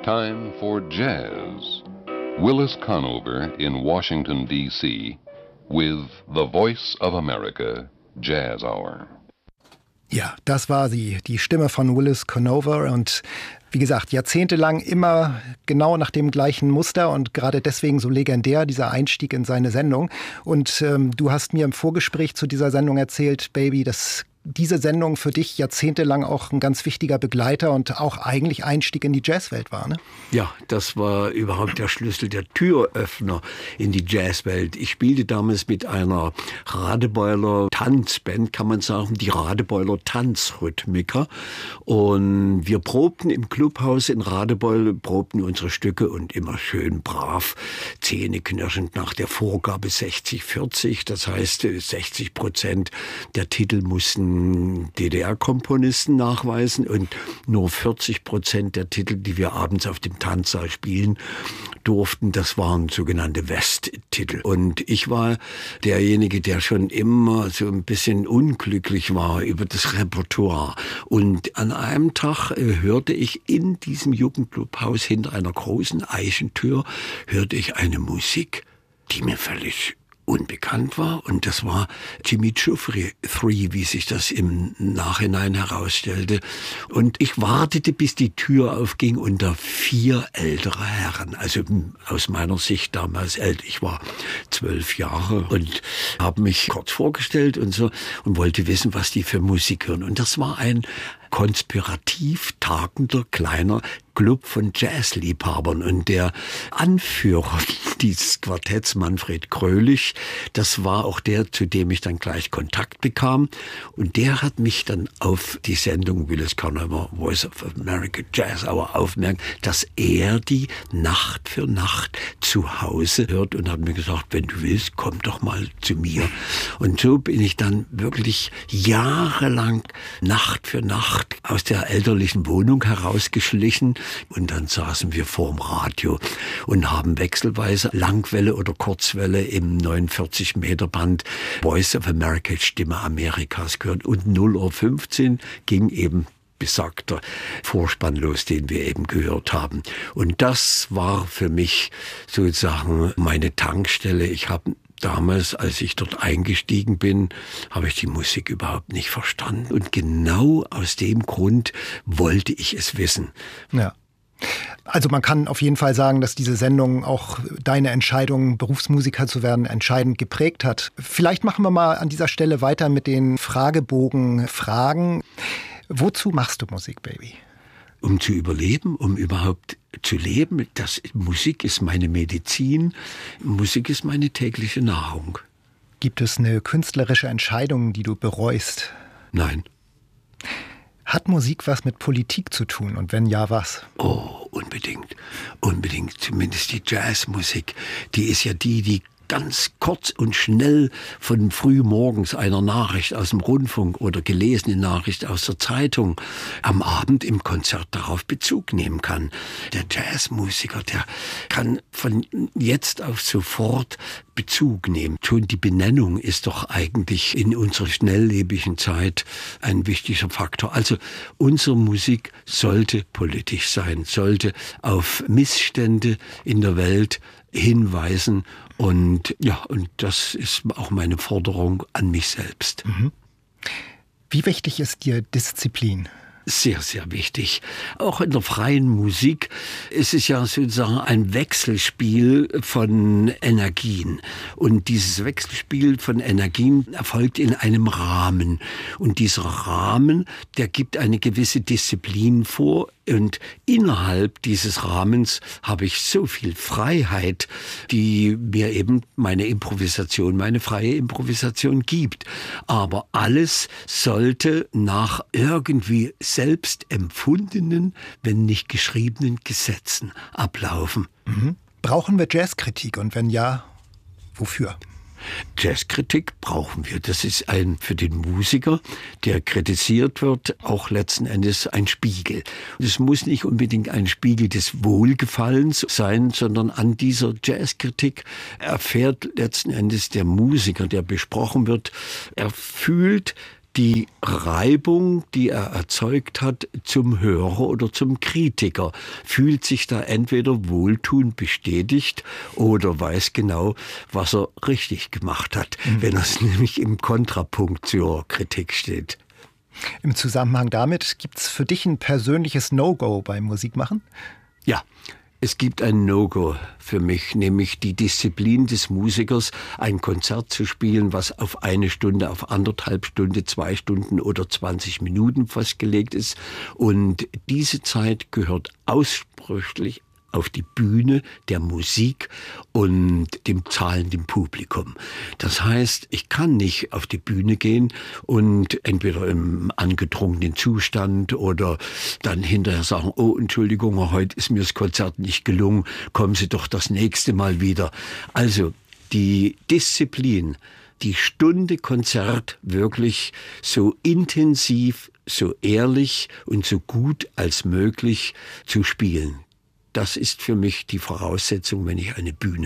time for jazz. Willis Conover in Washington, D.C. with the Voice of America Jazz Hour. Ja, das war sie, die Stimme von Willis Conover und wie gesagt, jahrzehntelang immer genau nach dem gleichen Muster und gerade deswegen so legendär, dieser Einstieg in seine Sendung. Und du hast mir im Vorgespräch zu dieser Sendung erzählt, Baby, dass diese Sendung für dich jahrzehntelang auch ein ganz wichtiger Begleiter und auch eigentlich Einstieg in die Jazzwelt war, ne? Ja, das war überhaupt der Schlüssel, der Türöffner in die Jazzwelt. Ich spielte damals mit einer Radebeuler Tanzband, kann man sagen, die Radebeuler Tanzrhythmiker. Und wir probten im Clubhaus in Radebeul, probten unsere Stücke und immer schön brav, zähneknirschend nach der Vorgabe 60-40. Das heißt, 60% der Titel mussten DDR-Komponisten nachweisen und nur 40% der Titel, die wir abends auf dem Tanzsaal spielen durften, das waren sogenannte West-Titel. Und ich war derjenige, der schon immer so ein bisschen unglücklich war über das Repertoire. Und an einem Tag hörte ich in diesem Jugendclubhaus hinter einer großen Eichentür, hörte ich eine Musik, die mir völlig unbekannt war, und das war Jimmy Giuffre 3, wie sich das im Nachhinein herausstellte. Und ich wartete, bis die Tür aufging und da 4 ältere Herren, also aus meiner Sicht damals älter, ich war 12 Jahre und habe mich kurz vorgestellt und so und wollte wissen, was die für Musik hören. Und das war ein konspirativ tagender kleiner Club von Jazzliebhabern. Und der Anführer dieses Quartetts, Manfred Krölich, das war auch der, zu dem ich dann gleich Kontakt bekam. Und der hat mich dann auf die Sendung Willis Conover Voice of America Jazz Hour aufmerken, dass er die Nacht für Nacht zu Hause hört und hat mir gesagt, wenn du willst, komm doch mal zu mir. Und so bin ich dann wirklich jahrelang Nacht für Nacht aus der elterlichen Wohnung herausgeschlichen und dann saßen wir vorm Radio und haben wechselweise Langwelle oder Kurzwelle im 49 Meter Band Voice of America, Stimme Amerikas gehört, und 0:15 Uhr ging eben besagter Vorspann los, den wir eben gehört haben. Und das war für mich sozusagen meine Tankstelle. Ich habe damals, als ich dort eingestiegen bin, habe ich die Musik überhaupt nicht verstanden. Und genau aus dem Grund wollte ich es wissen. Ja. Also man kann auf jeden Fall sagen, dass diese Sendung auch deine Entscheidung, Berufsmusiker zu werden, entscheidend geprägt hat. Vielleicht machen wir mal an dieser Stelle weiter mit den Fragebogen-Fragen. Wozu machst du Musik, Baby? Um zu überleben, um überhaupt zu leben. Musik ist meine Medizin, Musik ist meine tägliche Nahrung. Gibt es eine künstlerische Entscheidung, die du bereust? Nein. Hat Musik was mit Politik zu tun und wenn ja, was? Oh, unbedingt. Unbedingt. Zumindest die Jazzmusik, die ist ja die ganz kurz und schnell von frühmorgens einer Nachricht aus dem Rundfunk oder gelesene Nachricht aus der Zeitung am Abend im Konzert darauf Bezug nehmen kann. Der Jazzmusiker, der kann von jetzt auf sofort Bezug nehmen. Schon die Benennung ist doch eigentlich in unserer schnelllebigen Zeit ein wichtiger Faktor. Also unsere Musik sollte politisch sein, sollte auf Missstände in der Welt hinweisen. Und ja, und das ist auch meine Forderung an mich selbst. Mhm. Wie wichtig ist dir Disziplin? Sehr, sehr wichtig. Auch in der freien Musik ist es ja sozusagen ein Wechselspiel von Energien. Und dieses Wechselspiel von Energien erfolgt in einem Rahmen. Und dieser Rahmen, der gibt eine gewisse Disziplin vor. Und innerhalb dieses Rahmens habe ich so viel Freiheit, die mir eben meine Improvisation, meine freie Improvisation gibt. Aber alles sollte nach irgendwie selbst empfundenen, wenn nicht geschriebenen Gesetzen ablaufen. Mhm. Brauchen wir Jazzkritik und wenn ja, wofür? Jazzkritik brauchen wir. Das ist für den Musiker, der kritisiert wird, auch letzten Endes ein Spiegel. Es muss nicht unbedingt ein Spiegel des Wohlgefallens sein, sondern an dieser Jazzkritik erfährt letzten Endes der Musiker, der besprochen wird, er fühlt die Reibung, die er erzeugt hat, zum Hörer oder zum Kritiker, fühlt sich da entweder wohltuend bestätigt oder weiß genau, was er richtig gemacht hat, wenn es nämlich im Kontrapunkt zur Kritik steht. Im Zusammenhang damit, gibt es für dich ein persönliches No-Go beim Musikmachen? Ja. Es gibt ein No-Go für mich, nämlich die Disziplin des Musikers, ein Konzert zu spielen, was auf 1 Stunde, auf 1,5 Stunden, 2 Stunden oder 20 Minuten festgelegt ist. Und diese Zeit gehört ausdrücklich auf die Bühne der Musik und dem zahlenden Publikum. Das heißt, ich kann nicht auf die Bühne gehen und entweder im angetrunkenen Zustand oder dann hinterher sagen, oh, Entschuldigung, heute ist mir das Konzert nicht gelungen, kommen Sie doch das nächste Mal wieder. Also die Disziplin, die Stunde Konzert wirklich so intensiv, so ehrlich und so gut als möglich zu spielen. Das ist für mich die Voraussetzung, wenn ich eine Bühne